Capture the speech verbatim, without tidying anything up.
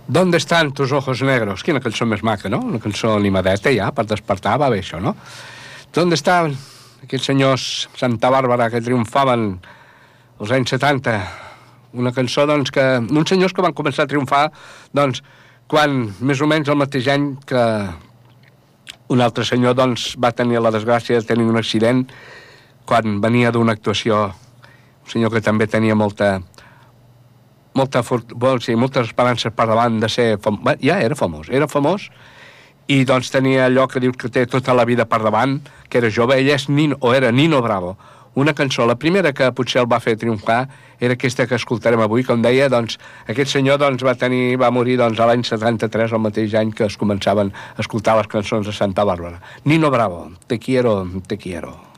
¿Dónde están tus ojos negros? Quina cançó més maca, no? Una cançó animadeta ja, per despertar, va bé això, no? ¿Dónde estaven aquests senyors Santa Bàrbara que triomfaven als anys setanta? Una cançó, doncs, que... uns senyors que van començar a triomfar, doncs, quan més o menys el mateix any que un altre senyor, doncs, va tenir la desgràcia de tenir un accident quan venia d'una actuació, un senyor que també tenia molta... molta, vol, sí, moltes esperances per davant de ser famós. Ja era famós, era famós, i doncs tenia allò que dius que té tota la vida per davant, que era jove. Ell és Nino, o era Nino Bravo. Una cançó, la primera que potser el va fer triomfar era aquesta que escoltarem avui, com deia, doncs, aquest senyor doncs, va tenir, va morir doncs, a l'any setanta-tres, el mateix any que es començaven a escoltar les cançons de Santa Bàrbara. Nino Bravo, te quiero, te quiero.